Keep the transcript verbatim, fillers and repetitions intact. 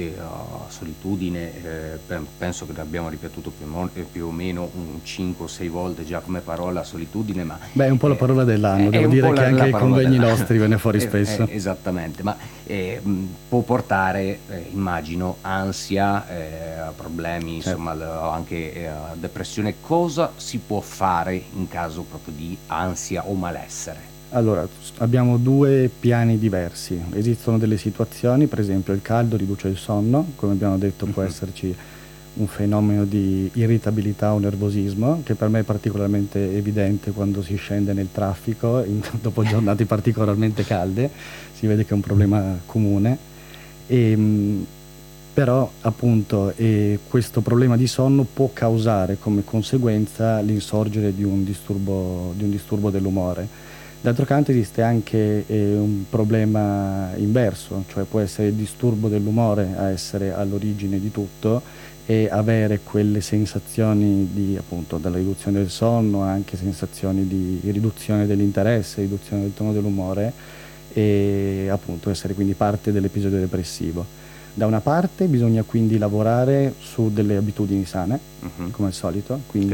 uh, solitudine, eh, penso che l'abbiamo ripetuto più, mo- eh, più o meno un cinque o sei volte già come parola solitudine, ma Beh, è un po' la eh, parola è, dell'anno, è devo un dire po' che la, anche la ai parola convegni della... nostri viene fuori eh, eh, spesso. esattamente, ma eh, mh, può portare, eh, immagino, ansia, eh, problemi, Certo. insomma, l- anche eh, depressione. Cosa si può fare in caso proprio di ansia o malessere? Allora, s- abbiamo due piani diversi. Esistono delle situazioni, per esempio il caldo riduce il sonno, come abbiamo detto può Mhm. esserci un fenomeno di irritabilità o nervosismo, che per me è particolarmente evidente quando si scende nel traffico, in- dopo giornate particolarmente calde, si vede che è un problema comune. E, mh, però appunto eh, questo problema di sonno può causare come conseguenza l'insorgere di un disturbo, di un disturbo dell'umore. D'altro canto esiste anche eh, un problema inverso, cioè può essere il disturbo dell'umore a essere all'origine di tutto e avere quelle sensazioni di appunto della riduzione del sonno, anche sensazioni di riduzione dell'interesse, riduzione del tono dell'umore e appunto essere quindi parte dell'episodio depressivo. Da una parte bisogna quindi lavorare su delle abitudini sane, Mhm. come al solito, quindi